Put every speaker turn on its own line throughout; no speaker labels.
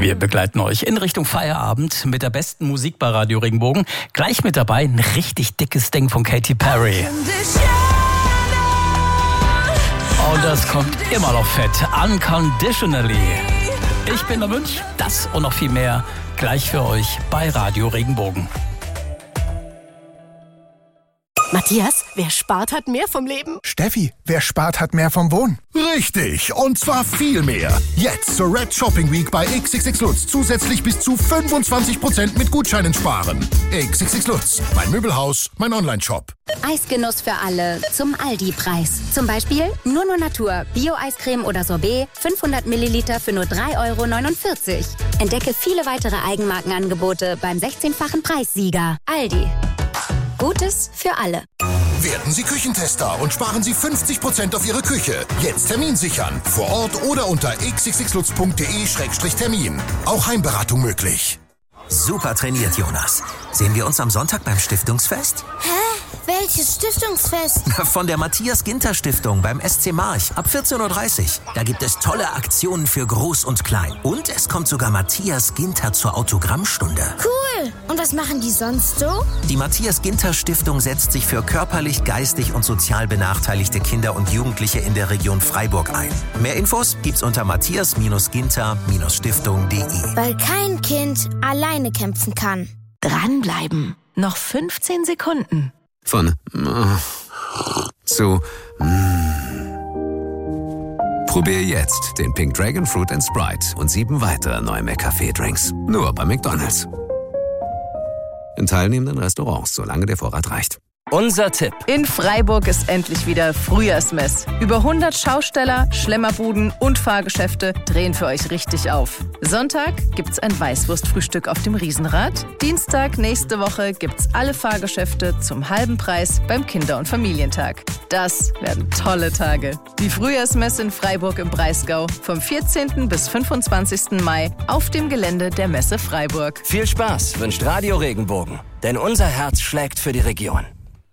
Wir begleiten euch in Richtung Feierabend mit der besten Musik bei Radio Regenbogen. Gleich mit dabei ein richtig dickes Ding von Katy Perry. Und das kommt immer noch fett. Unconditionally. Ich bin der Münch. Das und noch viel mehr gleich für euch bei Radio Regenbogen.
Matthias, wer spart, hat mehr vom Leben.
Steffi, wer spart, hat mehr vom Wohnen.
Richtig, und zwar viel mehr. Jetzt zur Red Shopping Week bei XXX Lutz zusätzlich bis zu 25% mit Gutscheinen sparen. XXX Lutz, mein Möbelhaus, mein Onlineshop.
Eisgenuss für alle zum Aldi-Preis. Zum Beispiel Nur Natur, Bio-Eiscreme oder Sorbet, 500 Milliliter für nur 3,49 €. Entdecke viele weitere Eigenmarkenangebote beim 16-fachen Preissieger. Aldi. Gutes für alle.
Werden Sie Küchentester und sparen Sie 50% auf Ihre Küche. Jetzt Termin sichern. Vor Ort oder unter xxxlutz.de/termin. Auch Heimberatung möglich.
Super trainiert, Jonas. Sehen wir uns am Sonntag beim Stiftungsfest?
Hä? Welches Stiftungsfest?
Von der Matthias-Ginter-Stiftung beim SC March ab 14:30 Uhr. Da gibt es tolle Aktionen für Groß und Klein. Und es kommt sogar Matthias Ginter zur Autogrammstunde.
Cool. Und was machen die sonst so?
Die Matthias-Ginter-Stiftung setzt sich für körperlich, geistig und sozial benachteiligte Kinder und Jugendliche in der Region Freiburg ein. Mehr Infos gibt's unter matthias-ginter-stiftung.de.
Weil kein Kind alleine kämpfen kann.
Dranbleiben. Noch 15 Sekunden.
Von zu Probier jetzt den Pink Dragon Fruit & Sprite und 7 weitere neue McCafé-Drinks. Nur bei McDonald's. In teilnehmenden Restaurants, solange der Vorrat reicht.
Unser Tipp. In Freiburg ist endlich wieder Frühjahrsmess. Über 100 Schausteller, Schlemmerbuden und Fahrgeschäfte drehen für euch richtig auf. Sonntag gibt's ein Weißwurstfrühstück auf dem Riesenrad. Dienstag nächste Woche gibt's alle Fahrgeschäfte zum halben Preis beim Kinder- und Familientag. Das werden tolle Tage. Die Frühjahrsmesse in Freiburg im Breisgau vom 14. bis 25. Mai auf dem Gelände der Messe Freiburg.
Viel Spaß wünscht Radio Regenbogen, denn unser Herz schlägt für die Region.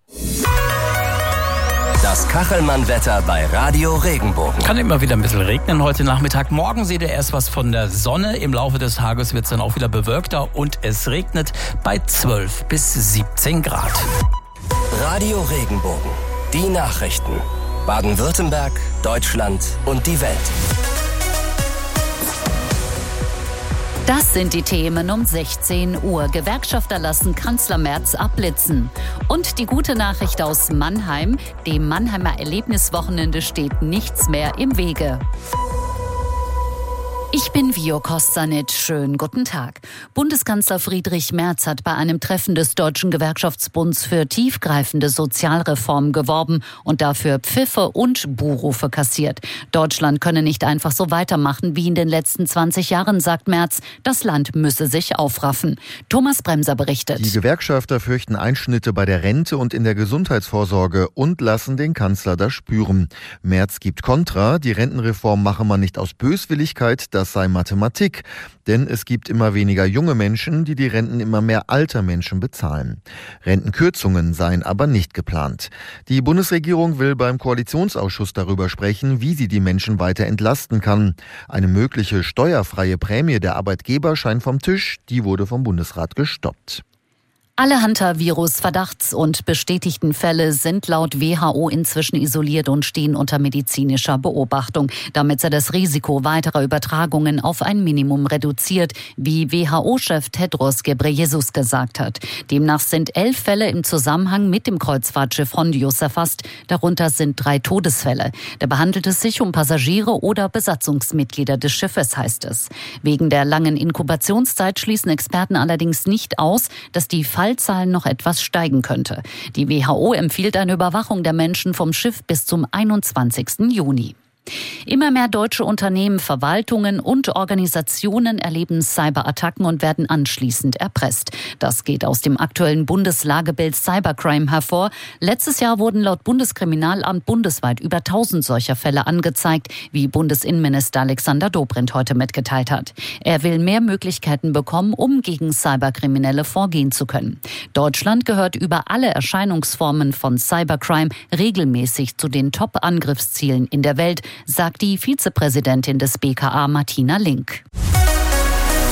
Das Kachelmann-Wetter bei Radio Regenbogen.
Kann immer wieder ein bisschen regnen heute Nachmittag. Morgen seht ihr erst was von der Sonne. Im Laufe des Tages wird es dann auch wieder bewölkter und es regnet bei 12 bis 17 Grad.
Radio Regenbogen. Die Nachrichten. Baden-Württemberg, Deutschland und die Welt.
Das sind die Themen um 16 Uhr. Gewerkschafter lassen Kanzler Merz abblitzen. Und die gute Nachricht aus Mannheim. Dem Mannheimer Erlebniswochenende steht nichts mehr im Wege. Ich bin Vio Kostanic. Schönen guten Tag. Bundeskanzler Friedrich Merz hat bei einem Treffen des Deutschen Gewerkschaftsbunds für tiefgreifende Sozialreformen geworben und dafür Pfiffe und Buhrufe kassiert. Deutschland könne nicht einfach so weitermachen wie in den letzten 20 Jahren, sagt Merz. Das Land müsse sich aufraffen. Thomas Bremser berichtet.
Die Gewerkschafter fürchten Einschnitte bei der Rente und in der Gesundheitsvorsorge und lassen den Kanzler das spüren. Merz gibt Kontra. Die Rentenreform mache man nicht aus Böswilligkeit, das sei Mathematik, denn es gibt immer weniger junge Menschen, die Renten immer mehr alter Menschen bezahlen. Rentenkürzungen seien aber nicht geplant. Die Bundesregierung will beim Koalitionsausschuss darüber sprechen, wie sie die Menschen weiter entlasten kann. Eine mögliche steuerfreie Prämie der Arbeitgeber scheint vom Tisch, die wurde vom Bundesrat gestoppt.
Alle Hantavirus-Verdachts- und bestätigten Fälle sind laut WHO inzwischen isoliert und stehen unter medizinischer Beobachtung. Damit sei das Risiko weiterer Übertragungen auf ein Minimum reduziert, wie WHO-Chef Tedros Ghebreyesus gesagt hat. Demnach sind 11 Fälle im Zusammenhang mit dem Kreuzfahrtschiff Hondius erfasst. Darunter sind 3 Todesfälle. Da handelt es sich um Passagiere oder Besatzungsmitglieder des Schiffes, heißt es. Wegen der langen Inkubationszeit schließen Experten allerdings nicht aus, dass die Fallzahlen noch etwas steigen könnte. Die WHO empfiehlt eine Überwachung der Menschen vom Schiff bis zum 21. Juni. Immer mehr deutsche Unternehmen, Verwaltungen und Organisationen erleben Cyberattacken und werden anschließend erpresst. Das geht aus dem aktuellen Bundeslagebild Cybercrime hervor. Letztes Jahr wurden laut Bundeskriminalamt bundesweit über 1000 solcher Fälle angezeigt, wie Bundesinnenminister Alexander Dobrindt heute mitgeteilt hat. Er will mehr Möglichkeiten bekommen, um gegen Cyberkriminelle vorgehen zu können. Deutschland gehört über alle Erscheinungsformen von Cybercrime regelmäßig zu den Top-Angriffszielen in der Welt, sagt die Vizepräsidentin des BKA Martina Link.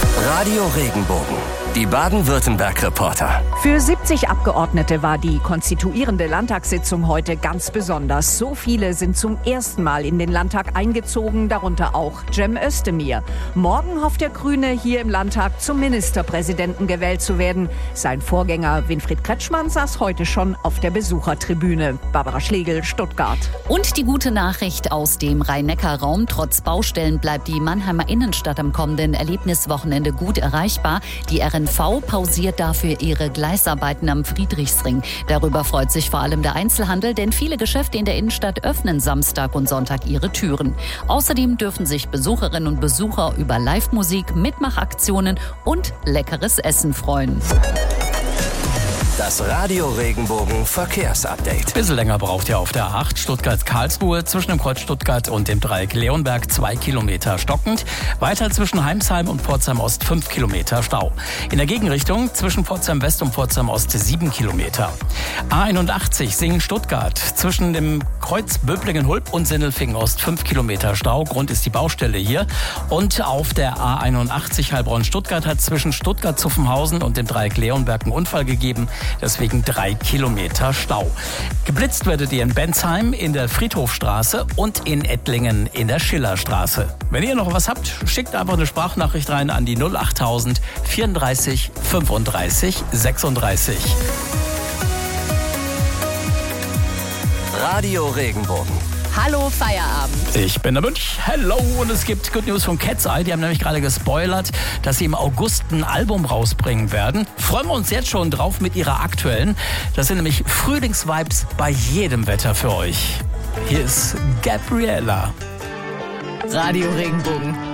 Radio Regenbogen. Die Baden-Württemberg-Reporter.
Für 70 Abgeordnete war die konstituierende Landtagssitzung heute ganz besonders. So viele sind zum ersten Mal in den Landtag eingezogen, darunter auch Cem Özdemir. Morgen hofft der Grüne, hier im Landtag zum Ministerpräsidenten gewählt zu werden. Sein Vorgänger Winfried Kretschmann saß heute schon auf der Besuchertribüne. Barbara Schlegel, Stuttgart.
Und die gute Nachricht aus dem Rhein-Neckar-Raum. Trotz Baustellen bleibt die Mannheimer Innenstadt am kommenden Erlebniswochenende gut erreichbar. Die RNV pausiert dafür ihre Gleisarbeiten am Friedrichsring. Darüber freut sich vor allem der Einzelhandel, denn viele Geschäfte in der Innenstadt öffnen Samstag und Sonntag ihre Türen. Außerdem dürfen sich Besucherinnen und Besucher über Live-Musik, Mitmachaktionen und leckeres Essen freuen.
Das Radio Regenbogen Verkehrsupdate.
Bisschen länger braucht ihr auf der A8 Stuttgart-Karlsruhe zwischen dem Kreuz Stuttgart und dem Dreieck Leonberg 2 Kilometer stockend. Weiter zwischen Heimsheim und Pforzheim Ost 5 Kilometer Stau. In der Gegenrichtung zwischen Pforzheim West und Pforzheim Ost 7 Kilometer. A81 Singen-Stuttgart zwischen dem Kreuz Böblingen-Hulp und Sindelfingen Ost 5 Kilometer Stau. Grund ist die Baustelle hier. Und auf der A81 Heilbronn-Stuttgart hat zwischen Stuttgart-Zuffenhausen und dem Dreieck Leonberg einen Unfall gegeben. Deswegen 3 Kilometer Stau. Geblitzt werdet ihr in Bensheim in der Friedhofstraße und in Ettlingen in der Schillerstraße. Wenn ihr noch was habt, schickt einfach eine Sprachnachricht rein an die 08000 34 35 36.
Radio Regenbogen.
Hallo Feierabend.
Ich bin der Münch. Hello. Und es gibt Good News von Cat's Eye. Die haben nämlich gerade gespoilert, dass sie im August ein Album rausbringen werden. Freuen wir uns jetzt schon drauf mit ihrer aktuellen. Das sind nämlich Frühlingsvibes bei jedem Wetter für euch. Hier ist Gabriella.
Radio Regenbogen.